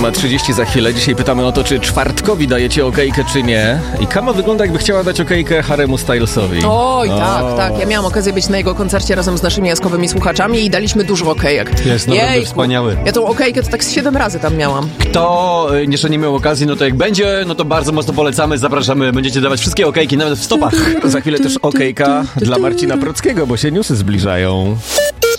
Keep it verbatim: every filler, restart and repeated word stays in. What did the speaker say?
siódma trzydzieści za chwilę. Dzisiaj pytamy o to, czy czwartkowi dajecie okejkę, czy nie. I Kama wygląda, jakby chciała dać okejkę Haremu Stylesowi. Oj, o. tak, tak. Ja miałam okazję być na jego koncercie razem z naszymi jaskowymi słuchaczami i daliśmy dużo okejek. Jest naprawdę wspaniały. Ja tą okejkę to tak z siedem razy tam miałam. Kto jeszcze nie miał okazji, no to jak będzie, no to bardzo mocno polecamy, zapraszamy, będziecie dawać wszystkie okejki, nawet w stopach. Za chwilę też okejka dla Marcina Prockiego, bo się newsy zbliżają.